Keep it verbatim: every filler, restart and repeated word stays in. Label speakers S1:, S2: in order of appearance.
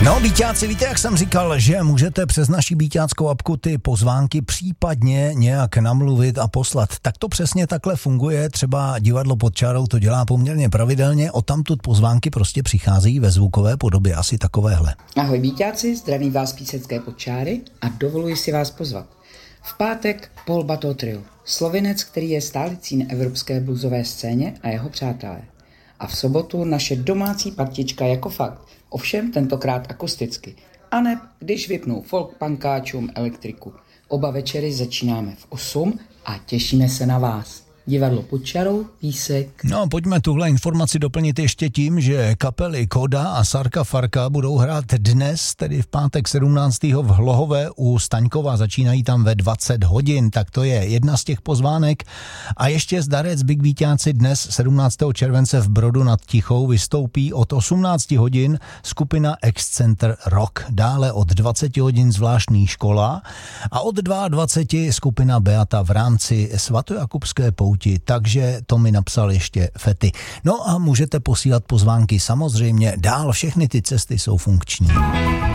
S1: No, Bíťáci, víte, jak jsem říkal, že můžete přes naši bíťáckou apku ty pozvánky případně nějak namluvit a poslat. Tak to přesně takhle funguje, třeba Divadlo pod čarou to dělá poměrně pravidelně, odtamtud pozvánky prostě přicházejí ve zvukové podobě, asi takovéhle.
S2: Ahoj Bíťáci, zdraví vás Písecké pod čáry a dovoluji si vás pozvat. V pátek Paul Bateau Trio, Slovinec, který je stálicí na evropské bluesové scéně a jeho přátelé. A v sobotu naše domácí partička jako fakt, ovšem tentokrát akusticky. A ne, když vypnou folk punkáčům elektriku. Oba večery začínáme v osm a těšíme se na vás. Divadlo pod čarou, Písek.
S1: No, pojďme tuhle informaci doplnit ještě tím, že kapely Koda a Sarka Farka budou hrát dnes, tedy v pátek sedmnáctého v Hlohové u Staňkova. Začínají tam ve dvacet hodin, tak to je jedna z těch pozvánek. A ještě zdarec Big Bíťáci dnes sedmnáctého července v Brodu nad Tichou vystoupí od osmnáct hodin skupina Excenter Rock. Dále od dvacet hodin zvláštní škola a od dvacet dva skupina Beata v rámci svatojakubské pouti. Takže to mi napsal ještě Fety. No a můžete posílat pozvánky samozřejmě dál, všechny ty cesty jsou funkční.